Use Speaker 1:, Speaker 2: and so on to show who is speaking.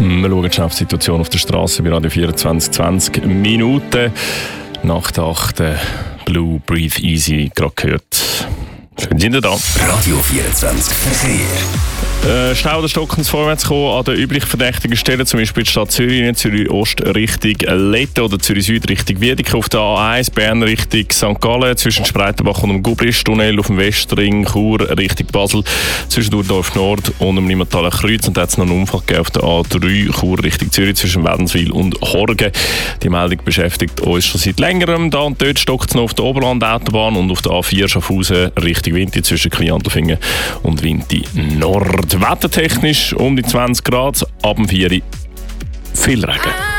Speaker 1: Wir schauen schnell auf die Situation auf der Straße bei Radio 24, 20 Minuten. Nach der 8. Blue Breathe Easy gerade gehört. Schön sind ihr da.
Speaker 2: Radio 24 Verkehr.
Speaker 1: Stau oder Stockens vorwärts kommen an den üblich verdächtigen Stellen, zum Beispiel die Stadt Zürich, Zürich Ost Richtung Letten oder Zürich Süd Richtung Wiedeke, auf der A1 Bern Richtung St. Gallen, zwischen Spreitenbach und dem Gubristunnel, auf dem Westring Chur Richtung Basel, zwischen Durdorf Nord und dem Limmathaler Kreuz, und da hat es noch einen Unfall gegeben auf der A3 Chur Richtung Zürich zwischen Wädenswil und Horgen. Die Meldung beschäftigt uns schon seit längerem. Da und dort stockt es noch auf der Oberland-Autobahn und auf der A4 Schaffhausen Richtung Winti zwischen Kliantelfingen und Winti Nord. Wettertechnisch um die 20 Grad, ab dem 4 viel Regen.